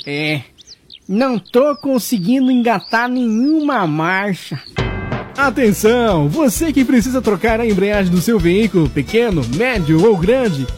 Não tô conseguindo engatar nenhuma marcha. Atenção, você que precisa trocar a embreagem do seu veículo, pequeno, médio ou grande,